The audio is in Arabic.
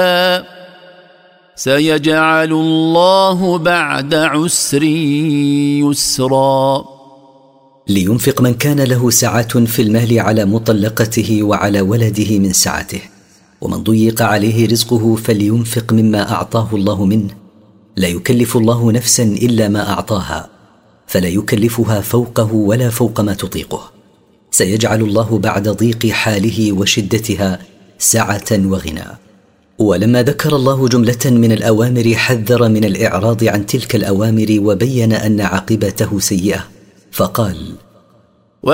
سيجعل الله بعد عسر يسرا. لينفق من كان له سعة في المال على مطلقته وعلى ولده من سعته، ومن ضيق عليه رزقه فلينفق مما أعطاه الله منه. لا يكلف الله نفسا إلا ما أعطاها، فلا يكلفها فوقه ولا فوق ما تطيقه. سيجعل الله بعد ضيق حاله وشدتها سعة وغنى. ولما ذكر الله جملة من الأوامر حذر من الإعراض عن تلك الأوامر وبين أن عاقبته سيئة، فقال: